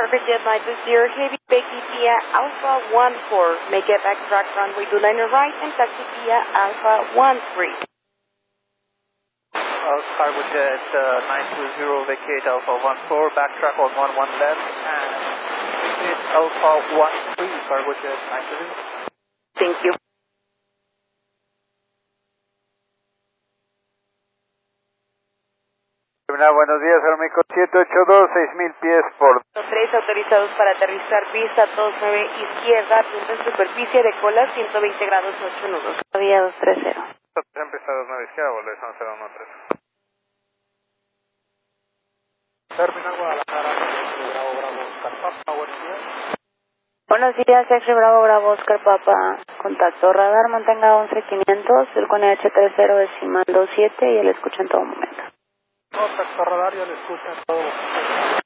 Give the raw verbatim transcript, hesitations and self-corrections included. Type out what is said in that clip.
Harvard Jet Line to zero Heavy Becky via Alpha one four. Make it back track runway to liner right and taxi via Alpha one three. Uh, Harvard Jet uh, nine two zero, vacate Alpha one four, backtrack on one one left, and vacate Alpha one three, Harvard Jet nine two zero. Thank you. Buenos días, Aeroméxico siete ocho dos, seis mil pies por... tres autorizados para aterrizar, pista dos nueve izquierda, punto en superficie de cola ciento veinte grados ocho nudos. Vía dos tres cero. Empieza dos nueve izquierda, volver cero uno tres. Terminal Guadalajara, Bravo Bravo Oscar Papa, buenos días. Buenos días, X-Ray Bravo Bravo Oscar Papa. Contacto radar, mantenga once quinientos, el con H treinta decimal dos siete y el escucha en todo momento. Contacto radar, ya le escuchan todo.